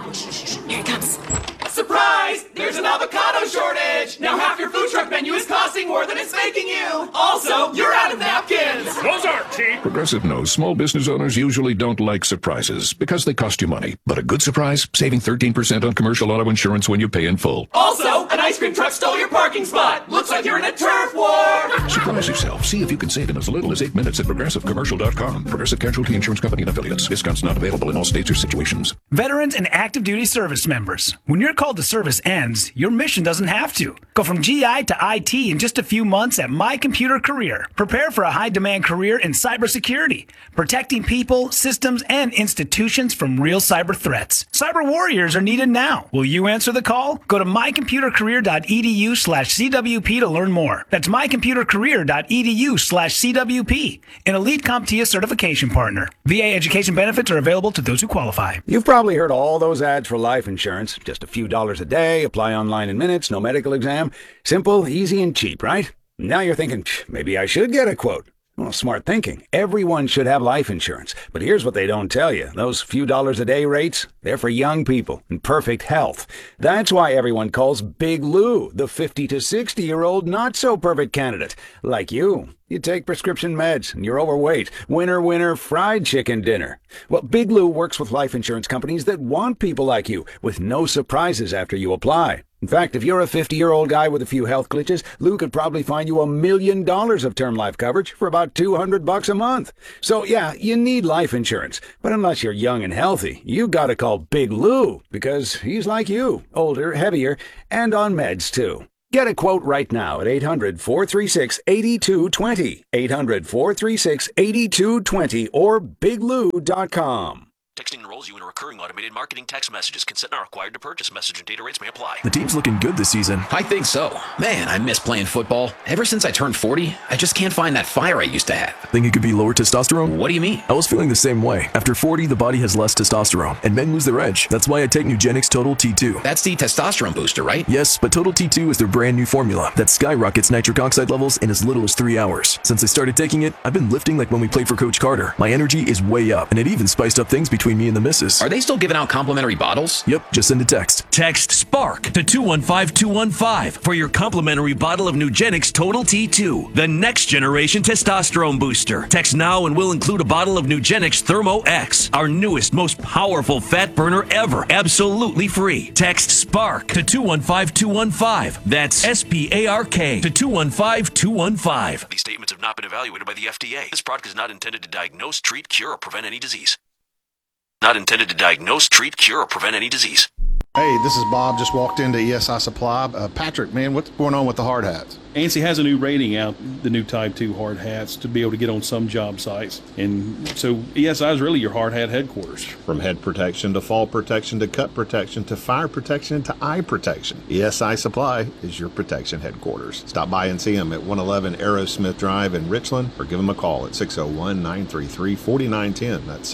Here it comes. Surprise! There's an avocado shortage! Now half your food truck menu is costing more than it's making you! Also, you're out of napkins! Those aren't cheap! Progressive knows small business owners usually don't like surprises because they cost you money. But a good surprise, saving 13% on commercial auto insurance when you pay in full. Also, an ice cream truck stole your parking spot! Looks like you're in a turf war! Surprise yourself. See if you can save in as little as 8 minutes at progressivecommercial.com. Progressive Casualty Insurance Company and affiliates. Discounts not available in all states or situations. Veterans and active duty service members. When your call to service ends, your mission doesn't have to. Go from GI to IT in just a few months at My Computer Career. Prepare for a high-demand career in cybersecurity, protecting people, systems, and institutions from real cyber threats. Cyber warriors are needed now. Will you answer the call? Go to mycomputercareer.edu/CWP to learn more. That's mycomputercareer.edu/CWP, an elite CompTIA certification partner. VA education benefits are available to those who qualify. You've probably heard all those ads for life insurance. Just a few dollars a day, apply online in minutes, no medical exam. Simple, easy, and cheap, right? Now you're thinking, maybe I should get a quote. Well, smart thinking. Everyone should have life insurance. But here's what they don't tell you. Those few dollars a day rates, they're for young people in perfect health. That's why everyone calls Big Lou the 50 to 60-year-old not-so-perfect candidate. Like you. You take prescription meds and you're overweight. Winner, winner, fried chicken dinner. Well, Big Lou works with life insurance companies that want people like you with no surprises after you apply. In fact, if you're a 50-year-old guy with a few health glitches, Lou could probably find you $1 million of term life coverage for about $200 a month. So yeah, you need life insurance. But unless you're young and healthy, you gotta call Big Lou because he's like you, older, heavier, and on meds too. Get a quote right now at 800-436-8220, 800-436-8220, or biglou.com. Texting enrolls you in a recurring automated marketing text messages. Consent not required to purchase. Message and data rates may apply. The team's looking good this season. I think so. Man, I miss playing football. Ever since I turned 40, I just can't find that fire I used to have. Think it could be lower testosterone? What do you mean? I was feeling the same way. After 40, the body has less testosterone, and men lose their edge. That's why I take Nugenix Total T2. That's the testosterone booster, right? Yes, but Total T2 is their brand new formula that skyrockets nitric oxide levels in as little as 3 hours. Since I started taking it, I've been lifting like when we played for Coach Carter. My energy is way up, and it even spiced up things between me and the missus. Are they still giving out complimentary bottles? Yep, just send a text. Text SPARK to 215-215 for your complimentary bottle of Nugenix Total T2, the next generation testosterone booster. Text now and we'll include a bottle of Nugenix Thermo X, our newest, most powerful fat burner ever, absolutely free. Text SPARK to 215-215. That's SPARK to 215-215. These statements have not been evaluated by the FDA. This product is not intended to diagnose, treat, cure, or prevent any disease. Not intended to diagnose, treat, cure, or prevent any disease. Hey, this is Bob. Just walked into ESI Supply. Patrick, man, what's going on with the hard hats? ANSI has a new rating out, the new Type 2 hard hats, to be able to get on some job sites. And so ESI is really your hard hat headquarters. From head protection to fall protection to cut protection to fire protection to eye protection, ESI Supply is your protection headquarters. Stop by and see them at 111 Aerosmith Drive in Richland or give them a call at 601-933-4910. That's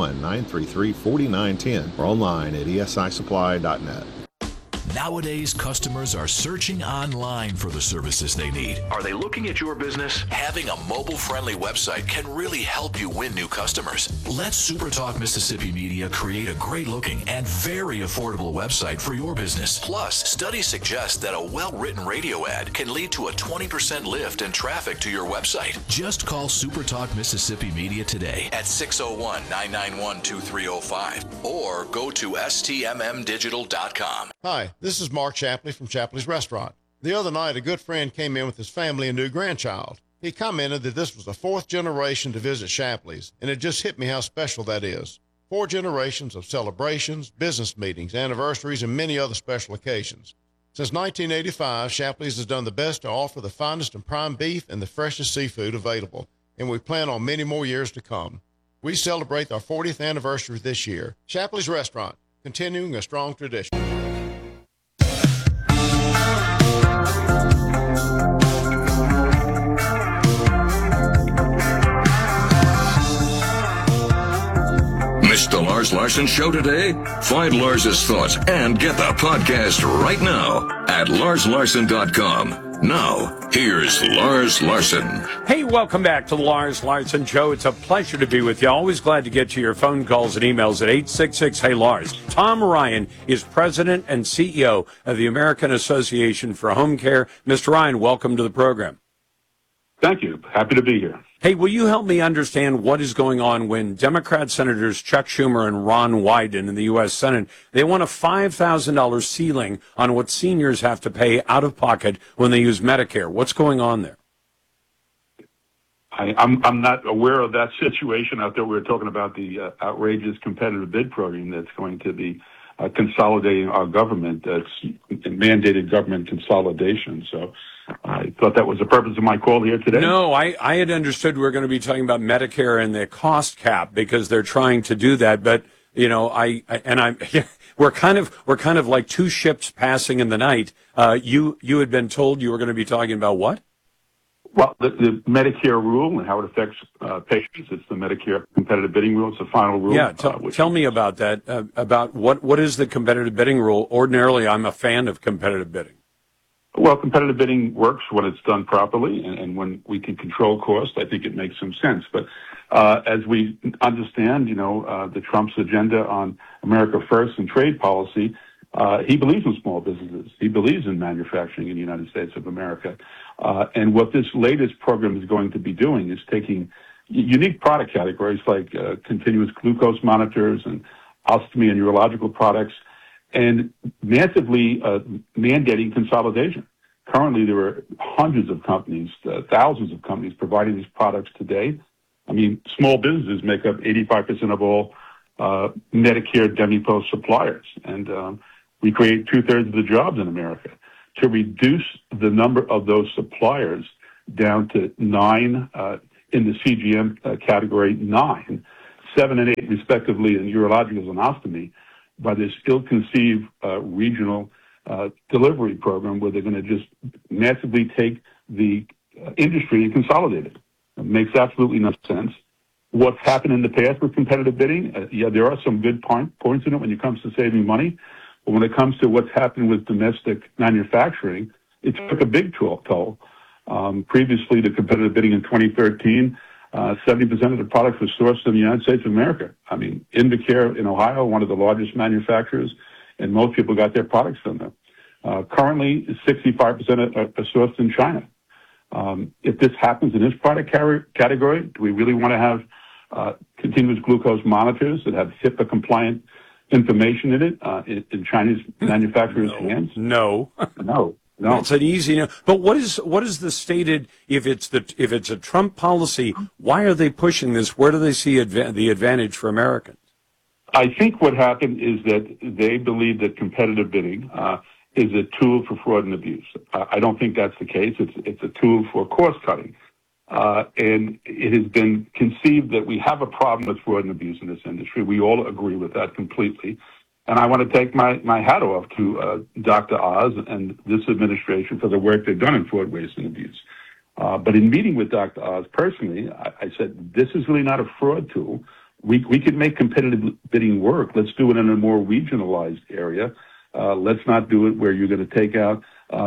601-933-4910 or online at esisupply.net. Nowadays, customers are searching online for the services they need. Are they looking at your business? Having a mobile-friendly website can really help you win new customers. Let SuperTalk Mississippi Media create a great-looking and very affordable website for your business. Plus, studies suggest that a well-written radio ad can lead to a 20% lift in traffic to your website. Just call SuperTalk Mississippi Media today at 601-991-2305 or go to stmmdigital.com. Hi, this is Mark Shapley from Shapley's Restaurant. The other night, a good friend came in with his family and new grandchild. He commented that this was the fourth generation to visit Shapley's, and it just hit me how special that is. 4 generations of celebrations, business meetings, anniversaries, and many other special occasions. Since 1985, Shapley's has done the best to offer the finest and prime beef and the freshest seafood available, and we plan on many more years to come. We celebrate our 40th anniversary this year. Shapley's Restaurant, continuing a strong tradition. Missed the Lars Larson Show today? Find Lars's thoughts and get the podcast right now at larslarson.com. Now, here's Lars Larson. Hey, welcome back to the Lars Larson Show. It's a pleasure to be with you. Always glad to get to your phone calls and emails at 866-HEY-LARS. Tom Ryan is president and CEO of the American Association for Home Care. Mr. Ryan, welcome to the program. Thank you. Happy to be here. Hey, will you help me understand what is going on when Democrat Senators Chuck Schumer and Ron Wyden in the U.S. Senate, they want a $5,000 ceiling on what seniors have to pay out of pocket when they use Medicare? What's going on there? I'm not aware of that situation out there. We were talking about the outrageous competitive bid program that's going to be consolidating our government. That's mandated government consolidation. So I thought that was the purpose of my call here today. No, I had understood we were going to be talking about Medicare and the cost cap because they're trying to do that. But you know, we're kind of like two ships passing in the night. You had been told you were going to be talking about what? Well, the Medicare rule and how it affects patients. It's the Medicare competitive bidding rule. It's the final rule. Yeah, tell me about that. About what is the competitive bidding rule? Ordinarily, I'm a fan of competitive bidding. Well, competitive bidding works when it's done properly and when we can control cost. I think it makes some sense. But as we understand, the Trump's agenda on America First and trade policy, he believes in small businesses. He believes in manufacturing in the United States of America. And what this latest program is going to be doing is taking unique product categories like continuous glucose monitors and ostomy and urological products and massively mandating consolidation. Currently, there are hundreds of companies, thousands of companies providing these products today. I mean, small businesses make up 85% of all Medicare DMEPOS suppliers, and we create 2/3 of the jobs in America. To reduce the number of those suppliers down to 9 in the CGM category, 9, 7 and 8 respectively in urologicals and ostomy, by this ill-conceived regional delivery program where they're going to just massively take the industry and consolidate it. It makes absolutely no sense. What's happened in the past with competitive bidding, there are some good points in it when it comes to saving money. But when it comes to what's happened with domestic manufacturing, it took a big toll. Previously, the competitive bidding in 2013, 70% of the products were sourced in the United States of America. I mean, Invacare in Ohio, one of the largest manufacturers, and most people got their products from them. Currently, 65% are sourced in China. If this happens in this product category, do we really want to have continuous glucose monitors that have HIPAA-compliant information in it in Chinese manufacturers' hands? No. No. It's an easy no. But what is the stated? If it's a Trump policy, why are they pushing this? Where do they see the advantage for Americans? I think what happened is that they believe that competitive bidding is a tool for fraud and abuse. I don't think that's the case. It's a tool for cost cutting. And it has been conceived that we have a problem with fraud and abuse in this industry. We all agree with that completely. And I want to take my hat off to Dr. Oz and this administration for the work they've done in fraud, waste, and abuse. But in meeting with Dr. Oz personally, I said, this is really not a fraud tool. We could make competitive bidding work. Let's do it in a more regionalized area. Let's not do it where you're going to take out,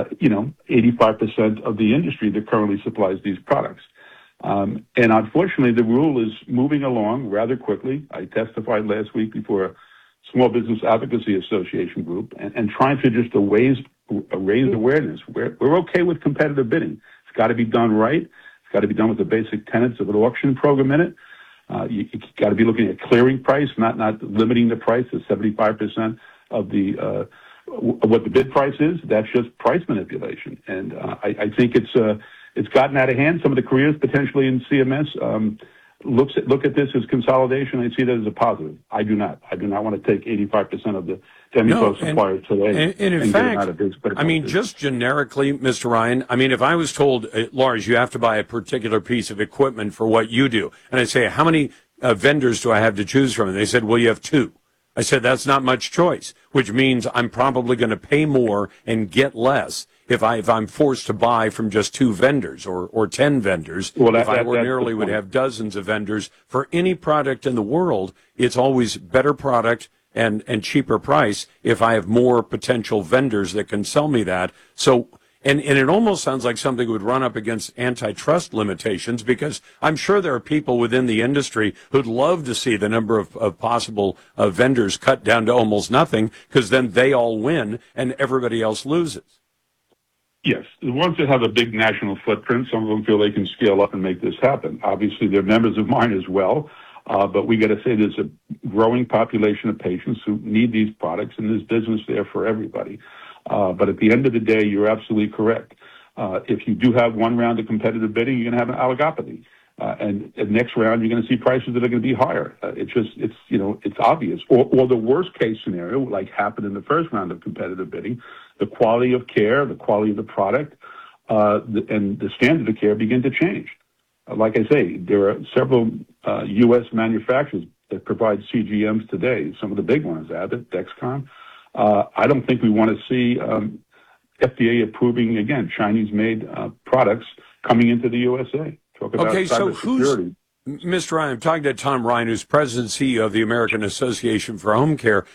85% of the industry that currently supplies these products. And unfortunately, the rule is moving along rather quickly. I testified last week before a Small Business Advocacy Association group and trying to just raise awareness. We're okay with competitive bidding. It's got to be done right. It's got to be done with the basic tenets of an auction program in it. You got to be looking at clearing price, not limiting the price to 75% of the what the bid price is. That's just price manipulation. And I think it's gotten out of hand. Some of the careers potentially in CMS look at this as consolidation. I see that as a positive. I do not. I do not want to take 85% of the DMEPOS suppliers today. And in fact, I mean, just generically, Mr. Ryan, I mean, if I was told, Lars, you have to buy a particular piece of equipment for what you do, and I say, how many vendors do I have to choose from? And they said, well, you have 2. I said, that's not much choice, which means I'm probably going to pay more and get less if I'm forced to buy from just 2 vendors or 10 vendors. Well, if I ordinarily would have dozens of vendors for any product in the world, it's always better product and cheaper price if I have more potential vendors that can sell me that. So And it almost sounds like something would run up against antitrust limitations, because I'm sure there are people within the industry who'd love to see the number of possible vendors cut down to almost nothing, because then they all win and everybody else loses. Yes, the ones that have a big national footprint, some of them feel they can scale up and make this happen. Obviously, they're members of mine as well, but we got to say there's a growing population of patients who need these products, and there's business there for everybody. But at the end of the day, you're absolutely correct. If you do have one round of competitive bidding, you're going to have an oligopoly. And the next round, you're going to see prices that are going to be higher. It's obvious. Or the worst case scenario, like happened in the first round of competitive bidding, the quality of care, the quality of the product, and the standard of care begin to change. Like I say, there are several U.S. manufacturers that provide CGMs today. Some of the big ones, Abbott, Dexcom. I don't think we want to see FDA approving, again, Chinese-made products coming into the USA. Talk about cybersecurity. Mr. Ryan, I'm talking to Tom Ryan, who's president and CEO of the American Association for Home Care.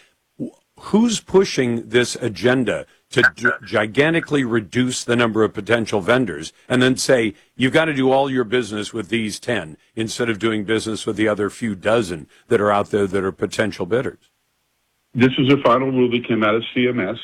Who's pushing this agenda to gigantically reduce the number of potential vendors and then say, you've got to do all your business with these 10 instead of doing business with the other few dozen that are out there that are potential bidders? This is a final rule that came out of CMS.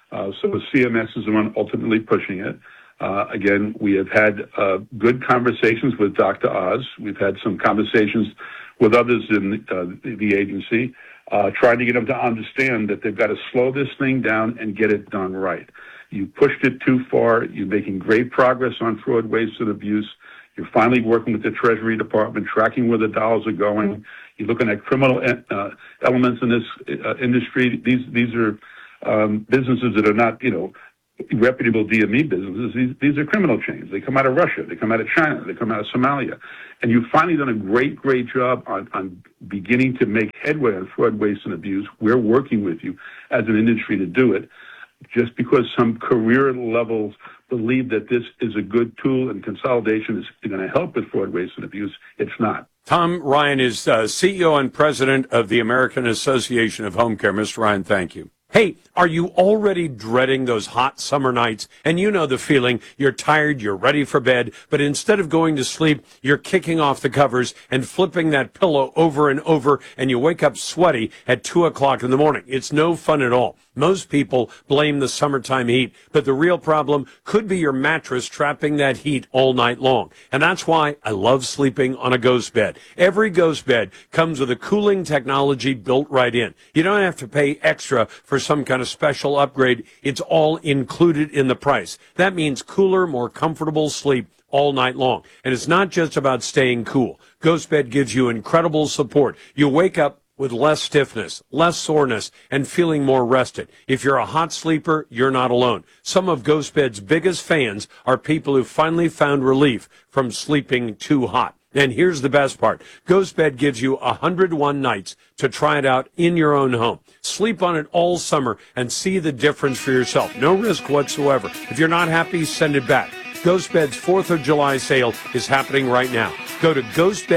So CMS is the one ultimately pushing it. Again, we have had good conversations with Dr. Oz. We've had some conversations with others in the agency, trying to get them to understand that they've got to slow this thing down and get it done right. You pushed it too far. You're making great progress on fraud, waste, and abuse. You're finally working with the Treasury Department, tracking where the dollars are going. You're looking at criminal elements in this industry. These are businesses that are not, reputable DME businesses. These are criminal chains. They come out of Russia. They come out of China. They come out of Somalia. And you've finally done a great, great job on beginning to make headway on fraud, waste, and abuse. We're working with you as an industry to do it. Just because some career levels believe that this is a good tool and consolidation is going to help with fraud, waste, and abuse, it's not. Tom Ryan is CEO and president of the American Association of Home Care. Mr. Ryan, thank you. Hey, are you already dreading those hot summer nights? And you know the feeling. You're tired, you're ready for bed, but instead of going to sleep, you're kicking off the covers and flipping that pillow over and over, and you wake up sweaty at 2 o'clock in the morning. It's no fun at all. Most people blame the summertime heat, but the real problem could be your mattress trapping that heat all night long. And that's why I love sleeping on a Ghost bed. Every Ghost bed comes with a cooling technology built right in. You don't have to pay extra for some kind of special upgrade. It's all included in the price. That means cooler, more comfortable sleep all night long. And it's not just about staying cool. Ghost bed gives you incredible support. You wake up with less stiffness, less soreness, and feeling more rested. If you're a hot sleeper, you're not alone. Some of Ghost Bed's biggest fans are people who finally found relief from sleeping too hot. And here's the best part. Ghost Bed gives you 101 nights to try it out in your own home. Sleep on it all summer and see the difference for yourself. No risk whatsoever. If you're not happy, send it back. Ghost Bed's 4th of July sale is happening right now. Go to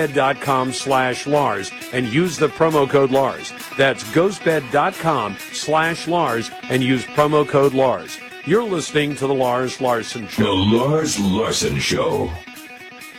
ghostbed.com/Lars and use the promo code Lars. That's ghostbed.com/Lars and use promo code Lars. You're listening to The Lars Larson Show. The Lars Larson Show.